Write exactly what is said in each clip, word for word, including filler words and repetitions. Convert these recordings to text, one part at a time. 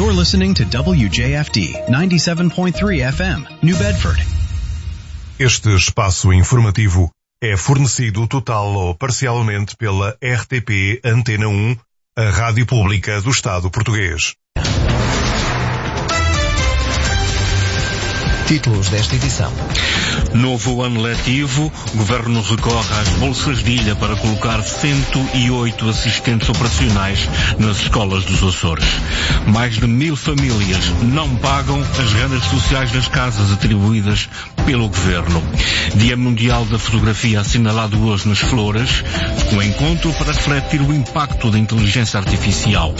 You're listening to W J F D ninety-seven point three F M, New Bedford. Este espaço informativo é fornecido total ou parcialmente pela R T P Antena um, a Rádio Pública do Estado Português. Títulos desta edição. Novo ano letivo, o Governo recorre às bolsas de ilha para colocar cento e oito assistentes operacionais nas escolas dos Açores. Mais de mil famílias não pagam as rendas sociais das casas atribuídas pelo Governo. Dia Mundial da Fotografia assinalado hoje nas Flores, um encontro para refletir o impacto da inteligência artificial.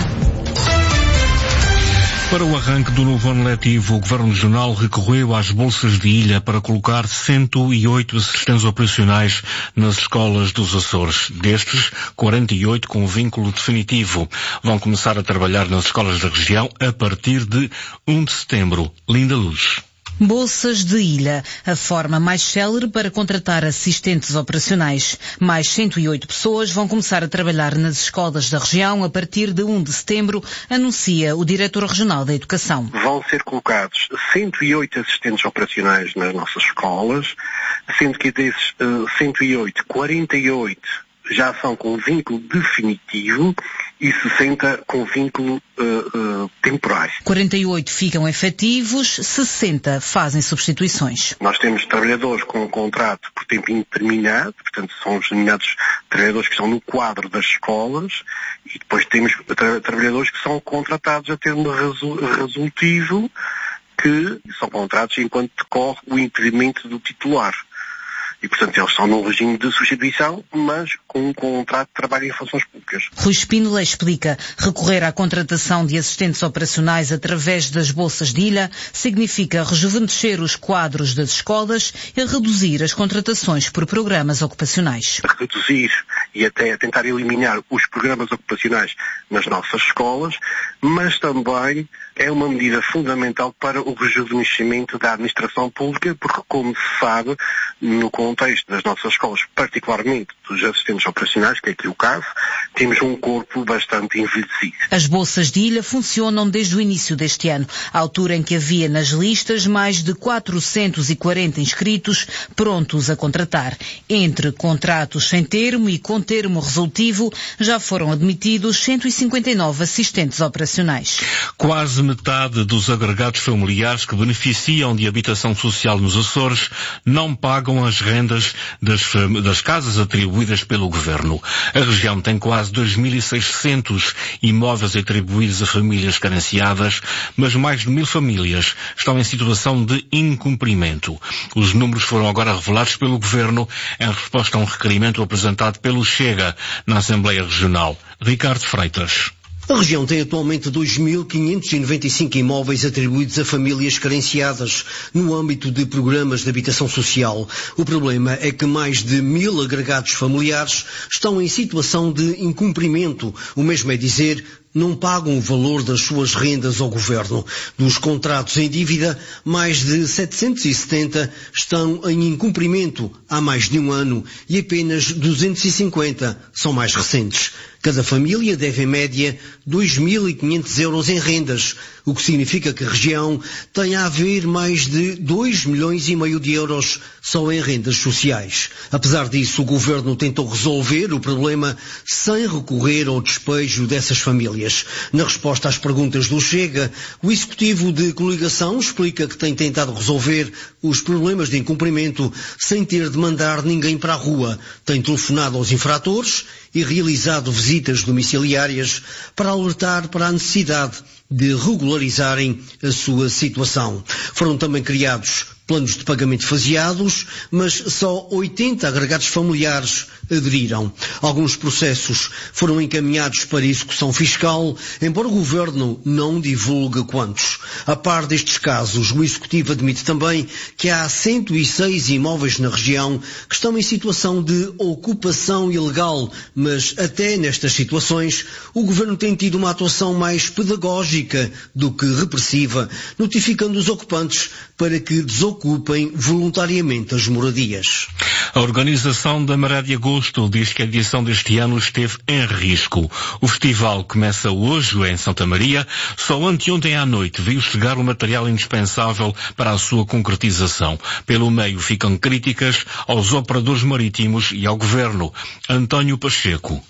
Para o arranque do novo ano letivo, o Governo Regional recorreu às bolsas de ilha para colocar cento e oito assistentes operacionais nas escolas dos Açores. Destes, quarenta e oito com vínculo definitivo. Vão começar a trabalhar nas escolas da região a partir de primeiro de setembro. Linda Luz. Bolsas de ilha, a forma mais célere para contratar assistentes operacionais. Mais cento e oito pessoas vão começar a trabalhar nas escolas da região a partir de primeiro de setembro, anuncia o Diretor Regional da Educação. Vão ser colocados cento e oito assistentes operacionais nas nossas escolas, sendo que desses uh, cento e oito, quarenta e oito já são com vínculo definitivo e sessenta com vínculo uh, uh, temporário. quarenta e oito ficam efetivos, sessenta fazem substituições. Nós temos trabalhadores com um contrato por tempo indeterminado, portanto são os denominados trabalhadores que estão no quadro das escolas, e depois temos tra- trabalhadores que são contratados a termo resu- resolutivo, que são contratados enquanto decorre o impedimento do titular. E, portanto, eles estão num regime de substituição, mas com um contrato de trabalho em funções públicas. Rui Espínola explica. Recorrer à contratação de assistentes operacionais através das bolsas de ilha significa rejuvenescer os quadros das escolas e reduzir as contratações por programas ocupacionais. Reduzir e até tentar eliminar os programas ocupacionais nas nossas escolas, mas também é uma medida fundamental para o rejuvenescimento da administração pública, porque, como se sabe, no contexto das nossas escolas, particularmente dos assistentes operacionais, que é aqui o caso, temos um corpo bastante envelhecido. As bolsas de ilha funcionam desde o início deste ano, à altura em que havia nas listas mais de quatrocentos e quarenta inscritos prontos a contratar. Entre contratos sem termo e com termo resolutivo, já foram admitidos cento e cinquenta e nove assistentes operacionais. Quase metade dos agregados familiares que beneficiam de habitação social nos Açores não pagam as rendas das, das casas atribuídas pelo Governo. A região tem quase dois mil e seiscentos imóveis atribuídos a famílias carenciadas, mas mais de mil famílias estão em situação de incumprimento. Os números foram agora revelados pelo Governo em resposta a um requerimento apresentado pelo Chega na Assembleia Regional. Ricardo Freitas. A região tem atualmente dois mil quinhentos e noventa e cinco imóveis atribuídos a famílias carenciadas no âmbito de programas de habitação social. O problema é que mais de mil agregados familiares estão em situação de incumprimento, o mesmo é dizer, não pagam o valor das suas rendas ao Governo. Dos contratos em dívida, mais de setecentos e setenta estão em incumprimento há mais de um ano e apenas duzentos e cinquenta são mais recentes. Cada família deve, em média, dois mil e quinhentos euros em rendas, o que significa que a região tem a haver mais de dois milhões e meio de euros só em rendas sociais. Apesar disso, o Governo tentou resolver o problema sem recorrer ao despejo dessas famílias. Na resposta às perguntas do Chega, o Executivo de Coligação explica que tem tentado resolver os problemas de incumprimento sem ter de mandar ninguém para a rua. Tem telefonado aos infratores e realizado visitas domiciliárias para alertar para a necessidade de regularizarem a sua situação. Foram também criados planos de pagamento faseados, mas só oitenta agregados familiares aderiram. Alguns processos foram encaminhados para execução fiscal, embora o Governo não divulgue quantos. A par destes casos, o Executivo admite também que há cento e seis imóveis na região que estão em situação de ocupação ilegal, mas até nestas situações o Governo tem tido uma atuação mais pedagógica do que repressiva, notificando os ocupantes para que desocupem voluntariamente as moradias. A organização da Maré de Agosto diz que a edição deste ano esteve em risco. O festival começa hoje em Santa Maria. Só anteontem à noite viu chegar o material indispensável para a sua concretização. Pelo meio ficam críticas aos operadores marítimos e ao Governo. António Pacheco.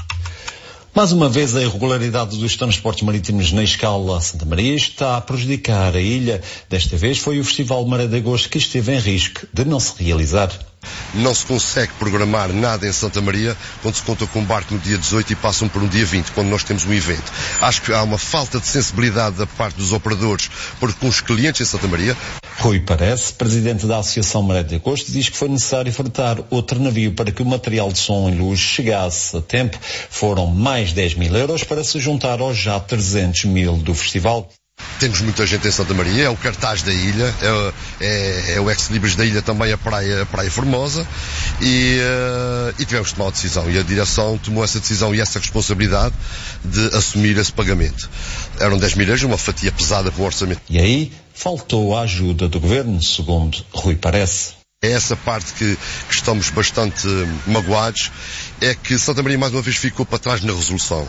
Mais uma vez, a irregularidade dos transportes marítimos na escala Santa Maria está a prejudicar a ilha. Desta vez foi o Festival Maré de Agosto que esteve em risco de não se realizar. Não se consegue programar nada em Santa Maria quando se conta com um barco no dia dezoito e passam por um dia vinte, quando nós temos um evento. Acho que há uma falta de sensibilidade da parte dos operadores para com os clientes em Santa Maria. Rui Parece, presidente da Associação Maré de Agosto, diz que foi necessário fretar outro navio para que o material de som e luz chegasse a tempo. Foram mais dez mil euros para se juntar aos já trezentos mil do festival. Temos muita gente em Santa Maria, é o cartaz da ilha, é, é, é o ex-libris da ilha também, a Praia, a Praia Formosa, e, uh, e tivemos de tomar a decisão, e a direção tomou essa decisão e essa responsabilidade de assumir esse pagamento. Eram dez mil euros, uma fatia pesada para o orçamento. E aí faltou a ajuda do Governo, segundo Rui Parece. É essa parte que, que estamos bastante magoados, é que Santa Maria mais uma vez ficou para trás na resolução.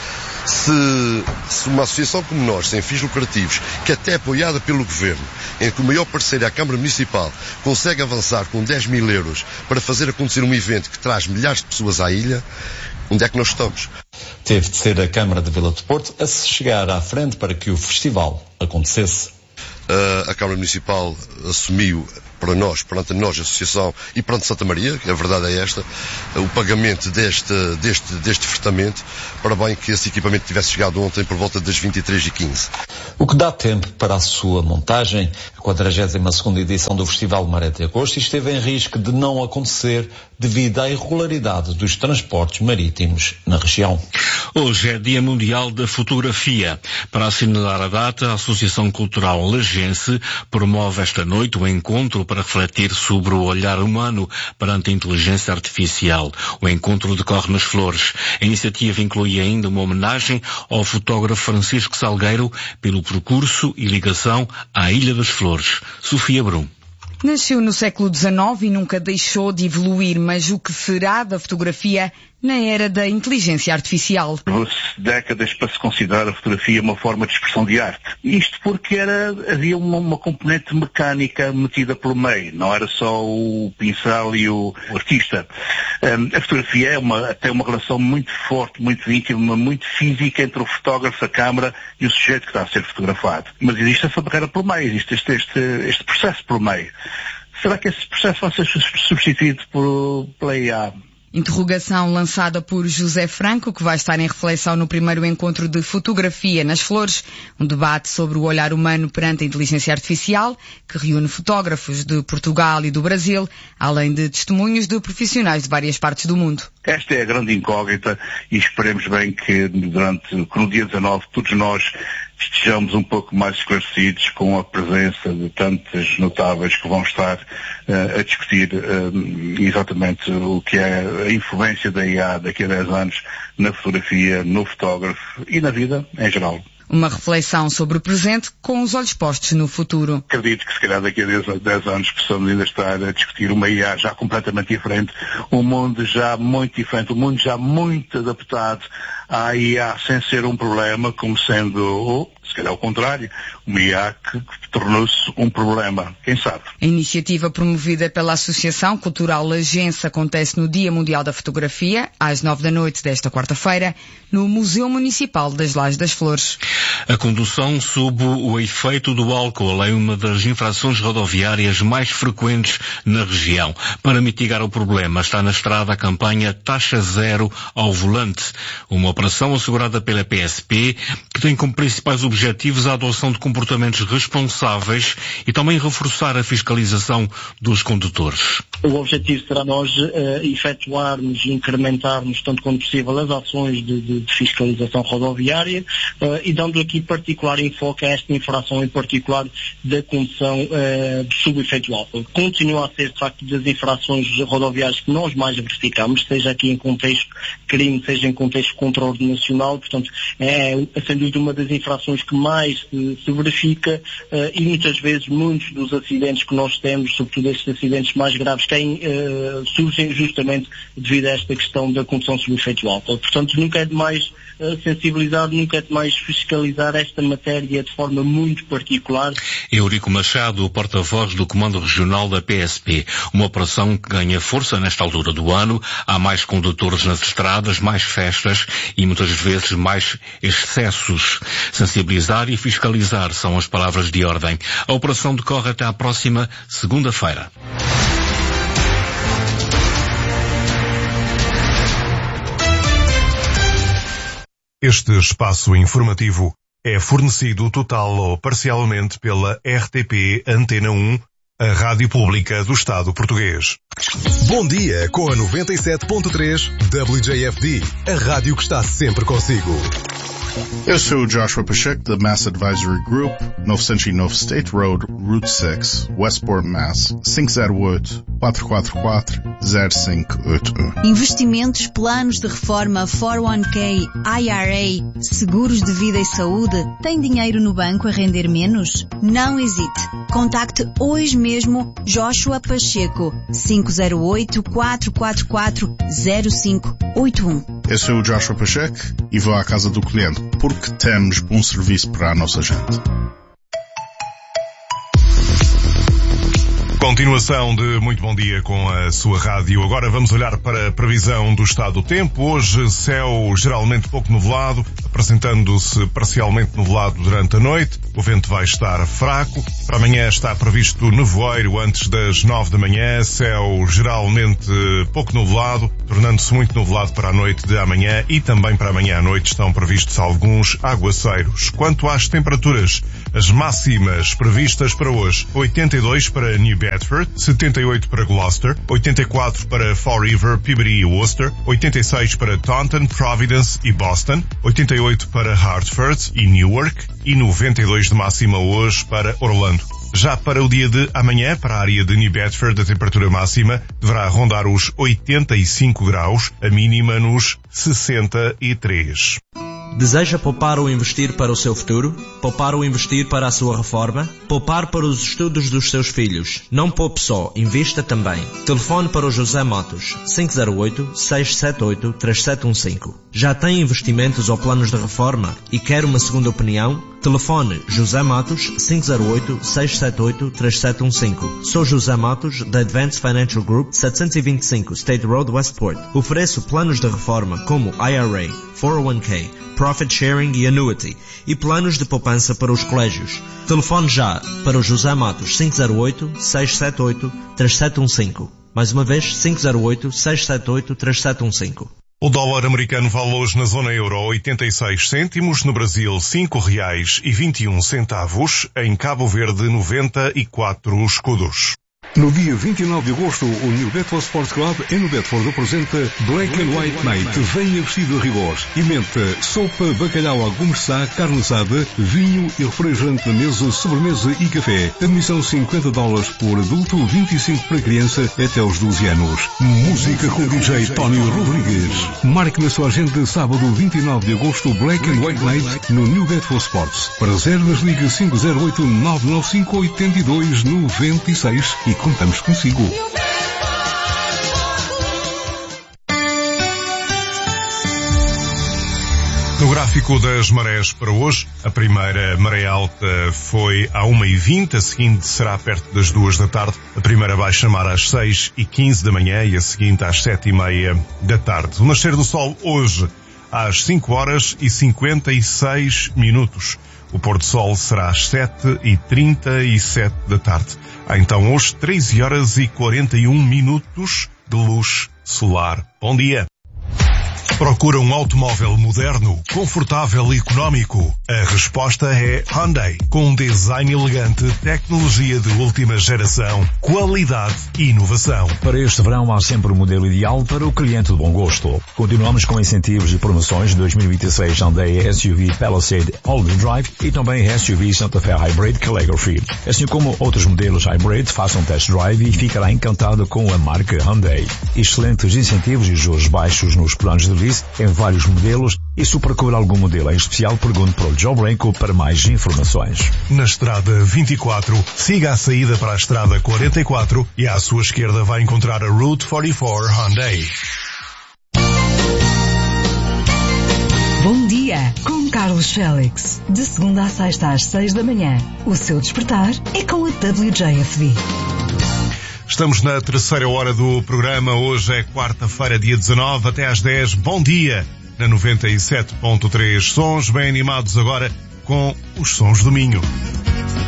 Se, se uma associação como nós, sem fins lucrativos, que até é apoiada pelo Governo, em que o maior parceiro é a Câmara Municipal, consegue avançar com dez mil euros para fazer acontecer um evento que traz milhares de pessoas à ilha, onde é que nós estamos? Teve de ser a Câmara de Vila do Porto a se chegar à frente para que o festival acontecesse. Uh, a Câmara Municipal assumiu para nós, perante nós, a Associação, e perante Santa Maria, que a verdade é esta, o pagamento deste, deste, deste fretamento, para bem que esse equipamento tivesse chegado ontem por volta das vinte e três e quinze. O que dá tempo para a sua montagem. A quadragésima segunda edição do Festival Maré de Agosto esteve em risco de não acontecer devido à irregularidade dos transportes marítimos na região. Hoje é Dia Mundial da Fotografia. Para assinalar a data, a Associação Cultural Lagense promove esta noite o encontro para refletir sobre o olhar humano perante a inteligência artificial. O encontro decorre nas Flores. A iniciativa inclui ainda uma homenagem ao fotógrafo Francisco Salgueiro pelo percurso e ligação à Ilha das Flores. Sofia Brum. Nasceu no século dezenove e nunca deixou de evoluir, mas o que será da fotografia na era da inteligência artificial? Levou-se décadas para se considerar a fotografia uma forma de expressão de arte. Isto porque era, havia uma, uma componente mecânica metida pelo meio, não era só o pincel e o, o artista. Um, a fotografia é uma, tem uma relação muito forte, muito íntima, muito física entre o fotógrafo, a câmara e o sujeito que está a ser fotografado. Mas existe essa barreira pelo meio, existe este, este, este processo pelo meio. Será que esse processo vai ser substituído por, pela I A? Interrogação lançada por José Franco, que vai estar em reflexão no primeiro encontro de fotografia nas Flores, um debate sobre o olhar humano perante a inteligência artificial, que reúne fotógrafos de Portugal e do Brasil, além de testemunhos de profissionais de várias partes do mundo. Esta é a grande incógnita e esperemos bem que durante, que no dia dezanove todos nós estejamos um pouco mais esclarecidos com a presença de tantos notáveis que vão estar uh, a discutir uh, exatamente o que é a influência da I A daqui a dez anos na fotografia, no fotógrafo e na vida em geral. Uma reflexão sobre o presente com os olhos postos no futuro. Acredito que se calhar daqui a dez anos possamos ainda estar a discutir uma I A já completamente diferente, um mundo já muito diferente, um mundo já muito adaptado à I A sem ser um problema, como sendo, ou se calhar ao contrário, uma I A que, que tornou-se um problema. Quem sabe? A iniciativa promovida pela Associação Cultural Lagense acontece no Dia Mundial da Fotografia, às nove da noite desta quarta-feira, no Museu Municipal das Lajes das Flores. A condução sob o efeito do álcool é uma das infrações rodoviárias mais frequentes na região. Para mitigar o problema, está na estrada a campanha Taxa Zero ao Volante, uma operação assegurada pela P S P, que tem como principais objetivos a adoção de comportamentos responsáveis responsáveis e também reforçar a fiscalização dos condutores. O objetivo será nós uh, efetuarmos e incrementarmos, tanto quanto possível, as ações de, de, de fiscalização rodoviária uh, e dando aqui particular enfoque a esta infração em particular da condução uh, sob efeito álcool. Continua a ser, de facto, das infrações rodoviárias que nós mais verificamos, seja aqui em contexto crime, seja em contexto controle nacional, portanto, é sem dúvida uma das infrações que mais se, se verifica uh, e muitas vezes muitos dos acidentes que nós temos, sobretudo estes acidentes mais graves, têm, uh, surgem justamente devido a esta questão da condução sob efeito álcool. Portanto, nunca é demais uh, sensibilizar, nunca é demais fiscalizar esta matéria de forma muito particular. Eurico Machado, o porta-voz do Comando Regional da P S P. Uma operação que ganha força nesta altura do ano. Há mais condutores nas estradas, mais festas e muitas vezes mais excessos. Sensibilizar e fiscalizar são as palavras de ordem. A operação decorre até à próxima segunda-feira. Este espaço informativo é fornecido total ou parcialmente pela R T P Antena um, a Rádio Pública do Estado Português. Bom dia com a noventa e sete ponto três W J F D, a rádio que está sempre consigo. Eu sou o Joshua Pacheco da Mass Advisory Group, novecentos e nove State Road, Route seis, Westport, Mass. cinco zero oito, quatro quatro quatro, zero cinco oito um. Investimentos, planos de reforma, quatro um K, I R A, seguros de vida e saúde. Tem dinheiro no banco a render menos? Não hesite. Contacte hoje mesmo Joshua Pacheco, cinco zero oito, quatro quatro quatro, zero cinco oito um. Eu sou o Joshua Pacheco e vou à casa do cliente porque temos bom serviço para a nossa gente. Continuação de muito bom dia com a sua rádio. Agora vamos olhar para a previsão do estado do tempo. Hoje céu geralmente pouco nublado, apresentando-se parcialmente nublado durante a noite. O vento vai estar fraco. Para amanhã está previsto nevoeiro antes das nove da manhã. Céu geralmente pouco nublado, tornando-se muito nublado para a noite de amanhã e também para amanhã à noite estão previstos alguns aguaceiros. Quanto às temperaturas, as máximas previstas para hoje: oitenta e dois para New Bedford, setenta e oito para Gloucester, oitenta e quatro para Fall River, Peabody e Worcester, oitenta e seis para Taunton, Providence e Boston, oitenta e oito para Hartford e Newark e noventa e dois de máxima hoje para Orlando. Já para o dia de amanhã, para a área de New Bedford, a temperatura máxima deverá rondar os oitenta e cinco graus, a mínima nos sessenta e três. Deseja poupar ou investir para o seu futuro? Poupar ou investir para a sua reforma? Poupar para os estudos dos seus filhos? Não poupe só, invista também. Telefone para o José Matos, cinco zero oito, seis sete oito, três sete um cinco. Já tem investimentos ou planos de reforma e quer uma segunda opinião? Telefone José Matos, cinco zero oito, seis sete oito, três sete um cinco. Sou José Matos, da Advanced Financial Group, setecentos e vinte e cinco State Road, Westport. Ofereço planos de reforma como I R A, quatro um K, Profit Sharing e Annuity e planos de poupança para os colégios. Telefone já para o José Matos, cinco zero oito, seis sete oito, três sete um cinco. Mais uma vez, cinco zero oito, seis sete oito, três sete um cinco. O dólar americano vale hoje na zona euro oitenta e seis cêntimos, no Brasil cinco reais e vinte e um centavos, em Cabo Verde noventa e quatro escudos. No dia vinte e nove de agosto, o New Bedford Sports Club em New Bedford apresenta Black and White Night. Venha vestido a rigor. E menta, sopa, bacalhau à gourmet, carne assada, vinho e refrigerante na mesa, sobremesa e café. Admissão cinquenta dólares por adulto, vinte e cinco para criança até aos doze anos. Música com o D J Tony Rodrigues. Marque na sua agenda sábado vinte e nove de agosto Black and White Night no New Bedford Sports. Para reservas liga cinco zero oito, nove nove cinco, oito dois nove seis e contamos consigo. No gráfico das marés para hoje, a primeira maré alta foi à uma e vinte, a seguinte será perto das duas da tarde, a primeira vai chamar às seis e quinze da manhã e a seguinte às sete e meia da tarde. O nascer do sol hoje às cinco horas e cinquenta e seis minutos. O pôr do sol será às sete e trinta e sete da tarde. Há então hoje treze horas e quarenta e um minutos de luz solar. Bom dia! Procura um automóvel moderno, confortável e económico? A resposta é Hyundai, com um design elegante, tecnologia de última geração, qualidade e inovação. Para este verão há sempre o modelo ideal para o cliente de bom gosto. Continuamos com incentivos e promoções de dois mil e vinte e seis Hyundai S U V Palisade All-Wheel Drive e também S U V Santa Fe Hybrid Calligraphy. Assim como outros modelos Hybrid, faça um test drive e ficará encantado com a marca Hyundai. Excelentes incentivos e juros baixos nos planos de lease em vários modelos, e se procura algum modelo em especial, pergunte para o Joe Branco para mais informações. Na estrada vinte e quatro, siga a saída para a estrada quarenta e quatro e à sua esquerda vai encontrar a Route quarenta e quatro Hyundai. Bom dia, com Carlos Félix. De segunda a sexta às seis da manhã. O seu despertar é com a W J F D. Estamos na terceira hora do programa. Hoje é quarta-feira, dia dezanove, até às dez. Bom dia na noventa e sete ponto três. Sons bem animados agora com os Sons do Minho.